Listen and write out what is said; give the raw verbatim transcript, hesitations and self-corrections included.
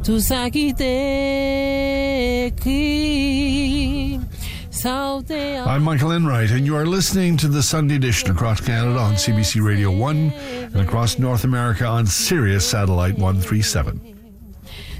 tu sa ki te ki. I'm Michael Enright, and you are listening to the Sunday Edition across Canada on C B C Radio one and across North America on Sirius Satellite one thirty-seven.